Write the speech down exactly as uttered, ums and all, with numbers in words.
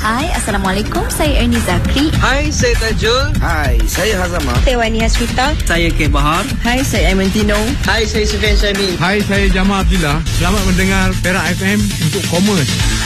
Hai, Assalamualaikum. Saya Ernie Zakri. Hai, saya Tajul. Hai, saya Hazama. Saya Wani Hasrita. Saya K. Bahar. Hai, saya Aiman Tino. Hai, saya Sufian Syamil. Hai, saya Jamal Abdullah. Selamat mendengar Perak F M untuk Commerce.